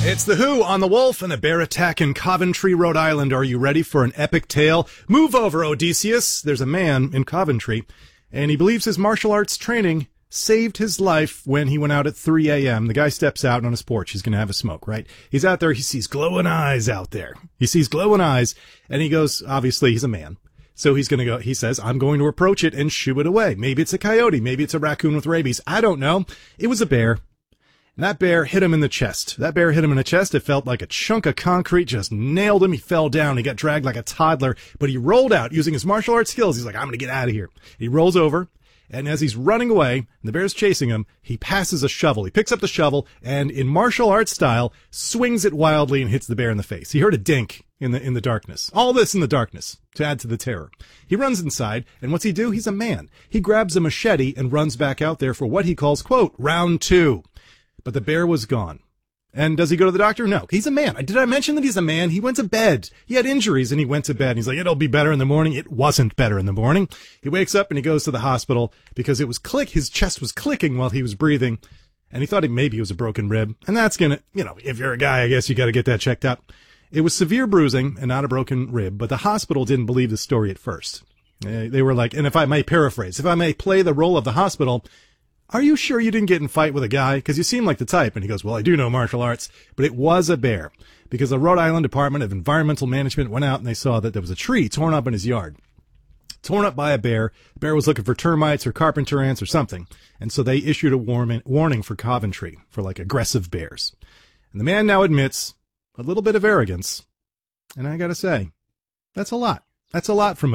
It's The Who on the Wolf and a bear attack in Coventry, Rhode Island. Are you ready for an epic tale? Move over, Odysseus. There's a man in Coventry, and he believes his martial arts training saved his life when he went out at 3 a.m. The guy steps out on his porch. He's going to have a smoke, right? He's out there. He sees glowing eyes out there. He sees glowing eyes, and he goes, obviously, he's a man. So he's going to go, he says, I'm going to approach it and shoo it away. Maybe it's a coyote. Maybe it's a raccoon with rabies. I don't know. It was a bear. And that bear hit him in the chest. It felt like a chunk of concrete just nailed him. He fell down. He got dragged like a toddler, but he rolled out using his martial arts skills. He's like, I'm going to get out of here. He rolls over, and as he's running away, and the bear's chasing him, he passes a shovel. He picks up the shovel and, in martial arts style, swings it wildly and hits the bear in the face. He heard a dink in the darkness. All this in the darkness to add to the terror. He runs inside, and what's he do? He's a man. He grabs a machete and runs back out there for what he calls, quote, round 2. But the bear was gone. And does he go to the doctor? No. He's a man. Did I mention that he's a man? He went to bed. He had injuries and he went to bed. He's like, it'll be better in the morning. It wasn't better in the morning. He wakes up and he goes to the hospital because his chest was clicking while he was breathing. And he thought maybe it was a broken rib. And that's gonna, if you're a guy, I guess you gotta get that checked out. It was severe bruising and not a broken rib, but the hospital didn't believe the story at first. They were like, and if I may paraphrase, if I may play the role of the hospital, are you sure you didn't get in a fight with a guy? Because you seem like the type. And he goes, well, I do know martial arts. But it was a bear. Because the Rhode Island Department of Environmental Management went out and they saw that there was a tree torn up in his yard. Torn up by a bear. The bear was looking for termites or carpenter ants or something. And so they issued a warning for Coventry for like aggressive bears. And the man now admits a little bit of arrogance. And I gotta say, that's a lot. That's a lot from